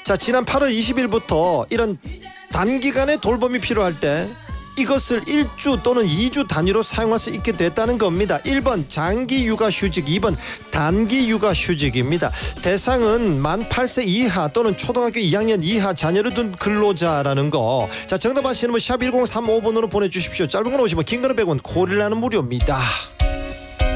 자, 지난 8월 20일부터 이런 단기간에 돌봄이 필요할 때 이것을 1주 또는 2주 단위로 사용할 수 있게 됐다는 겁니다. 1번 장기 육아휴직, 2번 단기 육아휴직입니다. 대상은 만 8세 이하 또는 초등학교 2학년 이하 자녀를 둔 근로자라는 거. 자, 정답 아시는 분 샵 1035번으로 보내주십시오. 짧은 건 50원, 긴 거는 100원, 고릴라는 무료입니다.